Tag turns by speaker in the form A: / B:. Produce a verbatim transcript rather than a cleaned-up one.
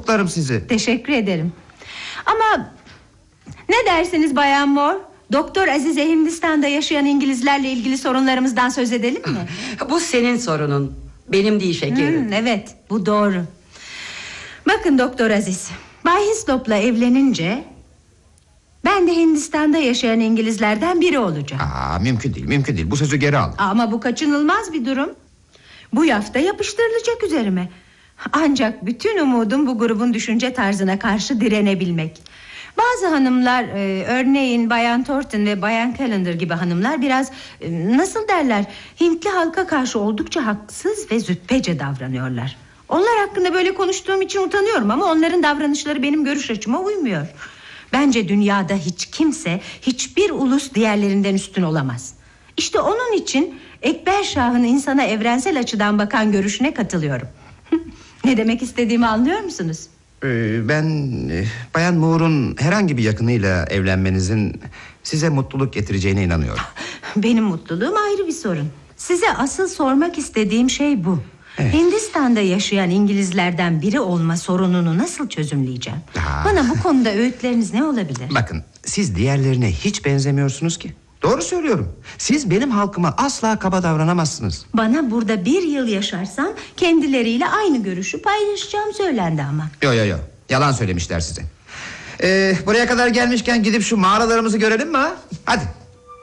A: kutlarım sizi.
B: Teşekkür ederim. Ama ne dersiniz Bayan Moore? Doktor Azize Hindistan'da yaşayan İngilizlerle ilgili sorunlarımızdan söz edelim mi?
C: Bu senin sorunun, benim değil şekerim.
B: Hmm, evet, bu doğru. Bakın Doktor Aziz, Bay Hislop'la evlenince ben de Hindistan'da yaşayan İngilizlerden biri olacağım.
A: Aa, mümkün değil, mümkün değil. Bu sözü geri al.
B: Ama bu kaçınılmaz bir durum. Bu yafta yapıştırılacak üzerime. Ancak bütün umudum bu grubun düşünce tarzına karşı direnebilmek. Bazı hanımlar, e, örneğin Bayan Thornton ve Bayan Callender gibi hanımlar biraz e, nasıl derler, Hintli halka karşı oldukça haksız ve züppece davranıyorlar. Onlar hakkında böyle konuştuğum için utanıyorum ama onların davranışları benim görüş açıma uymuyor. Bence dünyada hiç kimse, hiçbir ulus diğerlerinden üstün olamaz. İşte onun için Ekber Şah'ın insana evrensel açıdan bakan görüşüne katılıyorum. Ne demek istediğimi anlıyor musunuz?
A: Ee, ben e, Bayan Moore'un herhangi bir yakınıyla evlenmenizin size mutluluk getireceğine inanıyorum.
B: Benim mutluluğum ayrı bir sorun. Size asıl sormak istediğim şey bu.
A: Evet.
B: Hindistan'da yaşayan İngilizlerden biri olma sorununu nasıl çözümleyeceğim?
A: Aa.
B: Bana bu konuda öğütleriniz ne olabilir?
A: Bakın, siz diğerlerine hiç benzemiyorsunuz ki. Doğru söylüyorum. Siz benim halkıma asla kaba davranamazsınız.
B: Bana burada bir yıl yaşarsam kendileriyle aynı görüşü paylaşacağım söylendi ama.
A: Yo yo yo, yalan söylemişler size. ee, Buraya kadar gelmişken gidip şu mağaralarımızı görelim mi ha? Hadi.